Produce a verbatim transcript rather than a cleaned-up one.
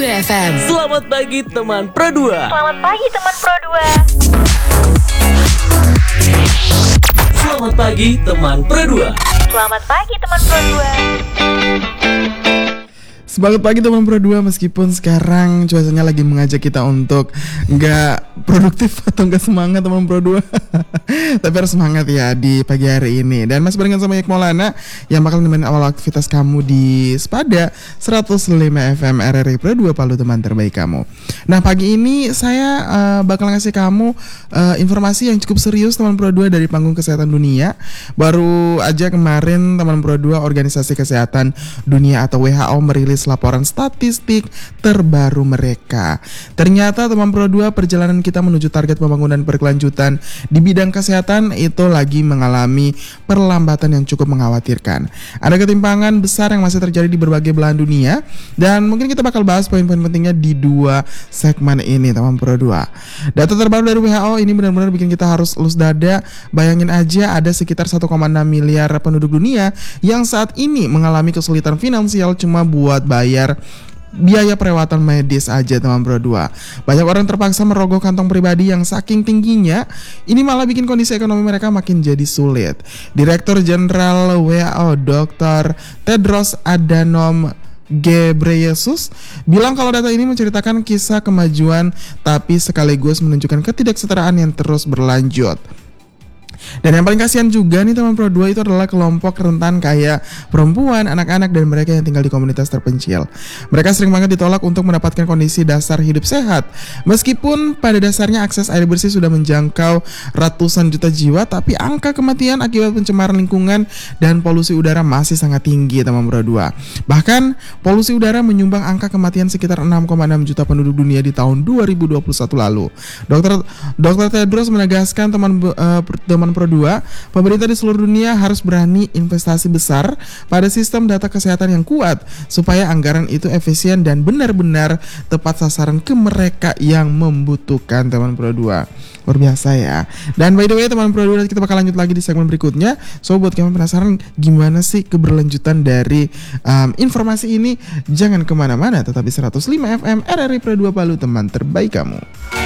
dua F M. Selamat pagi teman Pro dua. Selamat pagi teman Pro dua. Selamat pagi teman Pro dua. Selamat pagi teman Pro dua. Semangat pagi teman Pro dua, meskipun sekarang cuacanya lagi mengajak kita untuk nggak produktif atau nggak semangat teman Pro dua. Tapi harus semangat ya di pagi hari ini. Dan masih barengan sama Iqbal Maulana yang bakal nemenin awal aktivitas kamu di Sepada seratus lima F M R R I Pro dua, Palu teman terbaik kamu. Nah pagi ini saya uh, bakal ngasih kamu uh, informasi yang cukup serius teman Pro dua dari panggung kesehatan dunia. Baru aja kemarin teman Pro dua, Organisasi Kesehatan Dunia atau W H O merilis laporan statistik terbaru mereka. Ternyata teman Pro dua, perjalanan kita menuju target pembangunan berkelanjutan di bidang kesehatan itu lagi mengalami perlambatan yang cukup mengkhawatirkan. Ada ketimpangan besar yang masih terjadi di berbagai belahan dunia, dan mungkin kita bakal bahas poin-poin pentingnya di dua segmen ini teman Pro dua. Data terbaru dari W H O ini benar-benar bikin kita harus elus dada. Bayangin aja ada sekitar satu koma enam miliar penduduk dunia yang saat ini mengalami kesulitan finansial cuma buat bayar biaya perawatan medis aja teman Pro dua. Banyak orang terpaksa merogoh kantong pribadi yang saking tingginya, ini malah bikin kondisi ekonomi mereka makin jadi sulit. Direktur Jenderal W H O doktor Tedros Adhanom Ghebreyesus bilang kalau data ini menceritakan kisah kemajuan tapi sekaligus menunjukkan ketidaksetaraan yang terus berlanjut. Dan yang paling kasihan juga nih teman Pro dua itu adalah kelompok rentan kayak perempuan, anak-anak, dan mereka yang tinggal di komunitas terpencil. Mereka sering banget ditolak untuk mendapatkan kondisi dasar hidup sehat. Meskipun pada dasarnya akses air bersih sudah menjangkau ratusan juta jiwa, tapi angka kematian akibat pencemaran lingkungan dan polusi udara masih sangat tinggi teman Pro dua. Bahkan polusi udara menyumbang angka kematian sekitar enam koma enam juta penduduk dunia di tahun dua ribu dua puluh satu lalu. Dokter Dokter Tedros menegaskan teman uh, teman Pro dua, pemerintah di seluruh dunia harus berani investasi besar pada sistem data kesehatan yang kuat supaya anggaran itu efisien dan benar-benar tepat sasaran ke mereka yang membutuhkan teman Pro dua. Luar biasa ya. Dan by the way teman Pro dua, kita bakal lanjut lagi di segmen berikutnya. So buat kamu penasaran gimana sih keberlanjutan dari um, informasi ini, jangan kemana-mana, tetapi seratus lima F M R R I Pro dua Palu teman terbaik kamu.